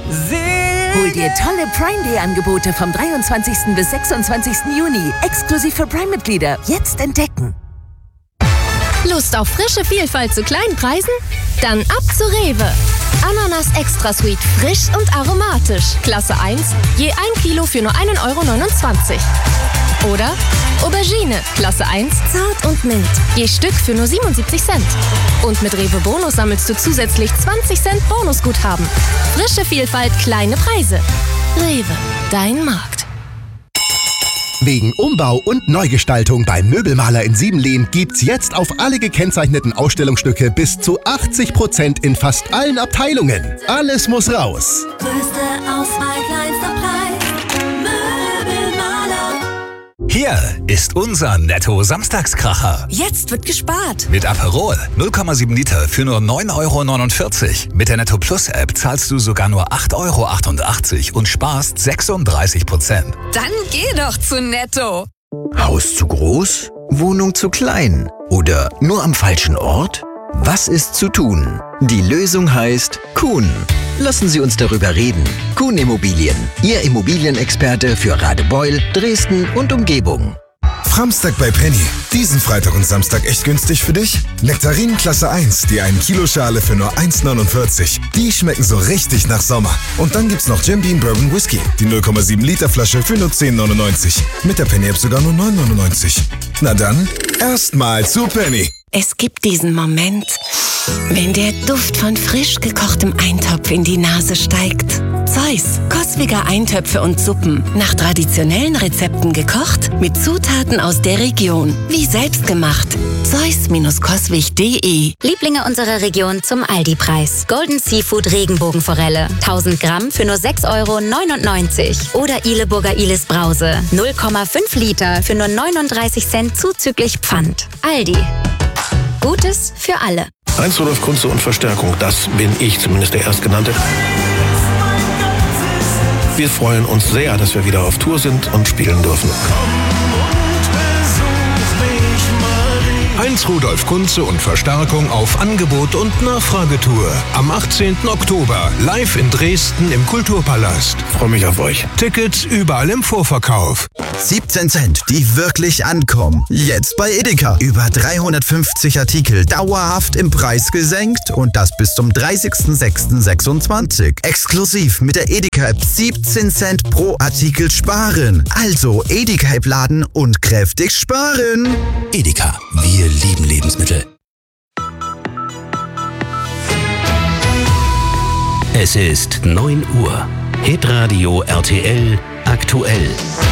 Hol dir tolle Prime Day Angebote vom 23. bis 26. Juni. Exklusiv für Prime-Mitglieder. Jetzt entdecken. Lust auf frische Vielfalt zu kleinen Preisen? Dann ab zu Rewe. Ananas Extra Sweet, frisch und aromatisch. Klasse 1, je 1 Kilo für nur 1,29 €. Oder Aubergine, Klasse 1, zart und mild. Je Stück für nur 77 Cent. Und mit Rewe Bonus sammelst du zusätzlich 20 Cent Bonusguthaben. Frische Vielfalt, kleine Preise. Rewe, dein Markt. Wegen Umbau und Neugestaltung beim Möbelmaler in Siebenlehn gibt's jetzt auf alle gekennzeichneten Ausstellungsstücke bis zu 80% in fast allen Abteilungen. Alles muss raus. Größte Auswahl, kleinster Preis. Möbelmaler. Hier ist unser Netto-Samstagskracher. Jetzt wird gespart. Mit Aperol 0,7 Liter für nur 9,49 €. Mit der Netto Plus App zahlst du sogar nur 8,88 € und sparst 36%. Dann geh doch zu Netto. Haus zu groß? Wohnung zu klein? Oder nur am falschen Ort? Was ist zu tun? Die Lösung heißt Kuhn. Lassen Sie uns darüber reden. Kuhn Immobilien, Ihr Immobilienexperte für Radebeul, Dresden und Umgebung. Framstag bei Penny. Diesen Freitag und Samstag echt günstig für dich? Nektarinen Klasse 1, die 1 Kilo Schale für nur 1,49 €. Die schmecken so richtig nach Sommer. Und dann gibt's noch Jim Beam Bourbon Whisky, die 0,7 Liter Flasche für nur 10,99 €. Mit der Penny App sogar nur 9,99 €. Na dann, erstmal zu Penny. Es gibt diesen Moment, wenn der Duft von frisch gekochtem Eintopf in die Nase steigt. Zeus, koswige Eintöpfe und Suppen. Nach traditionellen Rezepten gekocht, mit Zutaten aus der Region. Wie selbstgemacht. Zeus-koswig.de. Lieblinge unserer Region zum Aldi-Preis. Golden Seafood Regenbogenforelle. 1000 Gramm für nur 6,99 €. Oder Ihleburger Ihles Brause. 0,5 Liter für nur 39 Cent zuzüglich Pfand. Aldi. Gutes für alle. Heinz Rudolf Kunze und Verstärkung, das bin ich, zumindest der Erstgenannte. Wir freuen uns sehr, dass wir wieder auf Tour sind und spielen dürfen. Heinz Rudolf Kunze und Verstärkung auf Angebot und Nachfragetour. Am 18. Oktober live in Dresden im Kulturpalast. Freue mich auf euch. Tickets überall im Vorverkauf. 17 Cent, die wirklich ankommen. Jetzt bei Edeka. Über 350 Artikel dauerhaft im Preis gesenkt und das bis zum 30.06.26. Exklusiv mit der Edeka-App 17 Cent pro Artikel sparen. Also Edeka-App laden und kräftig sparen. Edeka, wir lieben Lebensmittel. Es ist 9 Uhr. Hitradio RTL aktuell.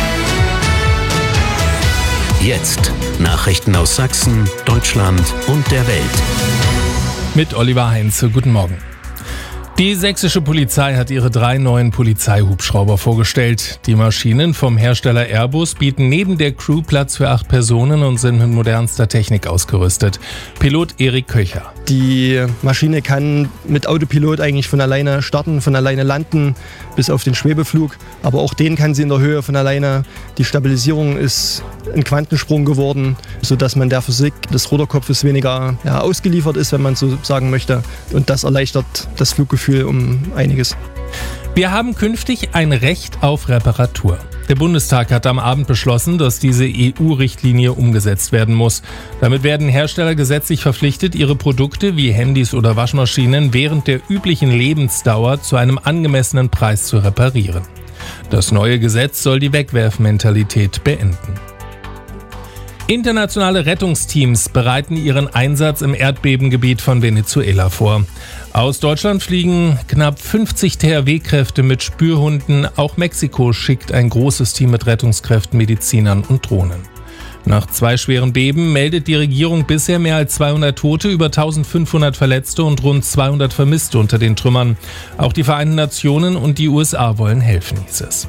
Jetzt Nachrichten aus Sachsen, Deutschland und der Welt. Mit Oliver Heinze, guten Morgen. Die sächsische Polizei hat ihre 3 neuen Polizeihubschrauber vorgestellt. Die Maschinen vom Hersteller Airbus bieten neben der Crew Platz für 8 Personen und sind mit modernster Technik ausgerüstet. Pilot Erik Köcher. Die Maschine kann mit Autopilot eigentlich von alleine starten, von alleine landen, bis auf den Schwebeflug. Aber auch den kann sie in der Höhe von alleine. Die Stabilisierung ist ein Quantensprung geworden, sodass man der Physik des Ruderkopfes weniger ausgeliefert ist, wenn man so sagen möchte. Und das erleichtert das Fluggefühl um einiges. Wir haben künftig ein Recht auf Reparatur. Der Bundestag hat am Abend beschlossen, dass diese EU-Richtlinie umgesetzt werden muss. Damit werden Hersteller gesetzlich verpflichtet, ihre Produkte wie Handys oder Waschmaschinen während der üblichen Lebensdauer zu einem angemessenen Preis zu reparieren. Das neue Gesetz soll die Wegwerfmentalität beenden. Internationale Rettungsteams bereiten ihren Einsatz im Erdbebengebiet von Venezuela vor. Aus Deutschland fliegen knapp 50 THW-Kräfte mit Spürhunden. Auch Mexiko schickt ein großes Team mit Rettungskräften, Medizinern und Drohnen. Nach 2 schweren Beben meldet die Regierung bisher mehr als 200 Tote, über 1500 Verletzte und rund 200 Vermisste unter den Trümmern. Auch die Vereinten Nationen und die USA wollen helfen, hieß es.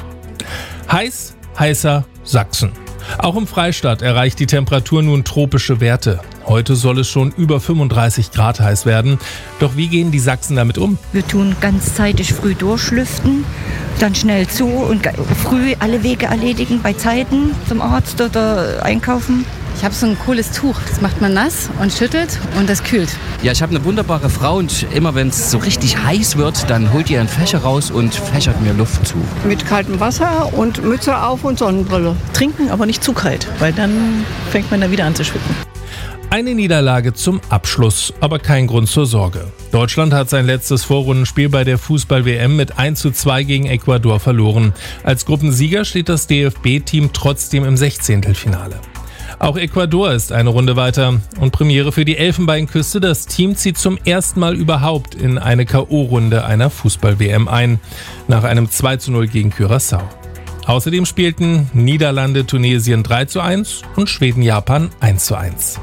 Heißer Sachsen. Auch im Freistaat erreicht die Temperatur nun tropische Werte. Heute soll es schon über 35 Grad heiß werden. Doch wie gehen die Sachsen damit um? Wir tun ganzzeitig früh durchlüften, dann schnell zu und früh alle Wege erledigen bei Zeiten zum Arzt oder einkaufen. Ich habe so ein cooles Tuch, das macht man nass und schüttelt und das kühlt. Ja, ich habe eine wunderbare Frau und immer wenn es so richtig heiß wird, dann holt ihr einen Fächer raus und fächert mir Luft zu. Mit kaltem Wasser und Mütze auf und Sonnenbrille. Trinken, aber nicht zu kalt, weil dann fängt man da wieder an zu schwitzen. Eine Niederlage zum Abschluss, aber kein Grund zur Sorge. Deutschland hat sein letztes Vorrundenspiel bei der Fußball-WM mit 1:2 gegen Ecuador verloren. Als Gruppensieger steht das DFB-Team trotzdem im 16. Auch Ecuador ist eine Runde weiter und Premiere für die Elfenbeinküste. Das Team zieht zum ersten Mal überhaupt in eine K.O.-Runde einer Fußball-WM ein, nach einem 2:0 gegen Curaçao. Außerdem spielten Niederlande Tunesien 3:1 und Schweden Japan 1:1.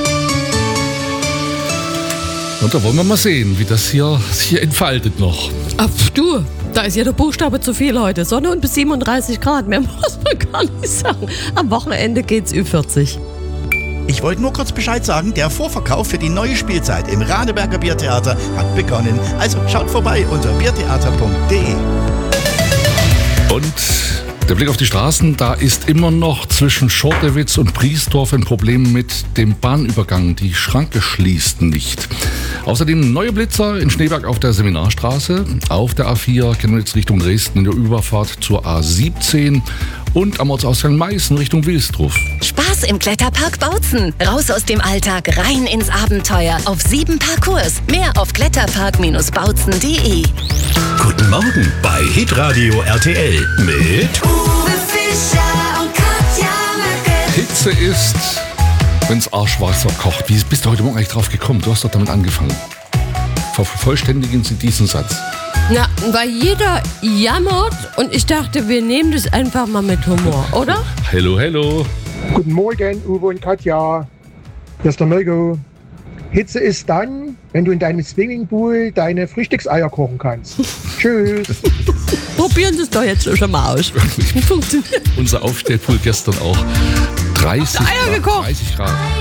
Und da wollen wir mal sehen, wie das hier sich entfaltet noch. Ach du, da ist ja der Buchstabe zu viel heute. Sonne und bis 37 Grad, mehr muss man gar nicht sagen. Am Wochenende geht's Ü40. Ich wollte nur kurz Bescheid sagen, der Vorverkauf für die neue Spielzeit im Radeberger Biertheater hat begonnen. Also schaut vorbei unter biertheater.de. Und der Blick auf die Straßen, da ist immer noch zwischen Schortewitz und Priesdorf ein Problem mit dem Bahnübergang. Die Schranke schließt nicht. Außerdem neue Blitzer in Schneeberg auf der Seminarstraße. Auf der A4 Chemnitz Richtung Dresden in der Überfahrt zur A17 und am Ortsausgang Meißen Richtung Wilsdruff. Spaß im Kletterpark Bautzen. Raus aus dem Alltag, rein ins Abenteuer. Auf 7 Parcours. Mehr auf kletterpark-bautzen.de. Guten Morgen bei Hitradio RTL mit Uwe Fischer und Katja Möcke. Hitze ist, wenn's Arschwasser kocht. Wie bist du heute Morgen eigentlich drauf gekommen? Du hast doch damit angefangen. Vervollständigen Sie diesen Satz. Na, weil jeder jammert und ich dachte, wir nehmen das einfach mal mit Humor, oder? Hello, hello. Guten Morgen, Uwe und Katja. Hier ist der Mirko. Hitze ist dann, wenn du in deinem Swimmingpool deine Frühstückseier kochen kannst. Tschüss. Probieren Sie es doch jetzt schon mal aus. Funktioniert. Unser Aufstellpool gestern auch. 30 Grad.